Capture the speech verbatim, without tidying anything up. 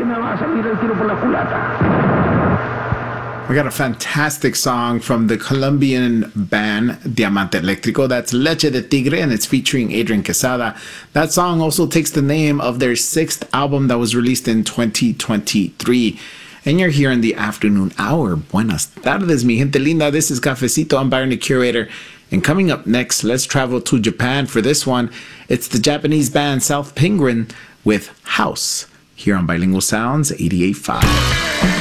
que me va a salir el tiro por la culata. We got a fantastic song from the Colombian band Diamante Eléctrico. That's Leche de Tigre, and it's featuring Adrian Quesada. That song also takes the name of their sixth album that was released in twenty twenty-three. And you're here in the afternoon hour. Buenas tardes, mi gente linda. This is Cafecito. I'm Byron the Curator. And coming up next, let's travel to Japan for this one. It's the Japanese band South Penguin with House here on Bilingual Sounds eighty-eight point five.